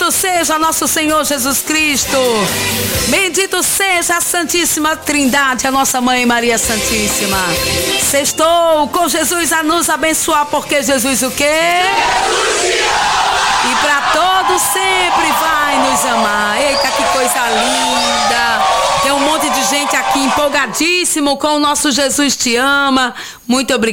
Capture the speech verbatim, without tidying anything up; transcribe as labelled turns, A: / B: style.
A: Bendito seja nosso Senhor Jesus Cristo. Bendito seja a Santíssima Trindade, a nossa Mãe Maria Santíssima. Sextou com Jesus a nos abençoar, porque Jesus o quê? E para todos sempre vai nos amar. Eita, que coisa linda. Tem um monte de gente aqui empolgadíssimo com o nosso Jesus te ama. Muito obrigada.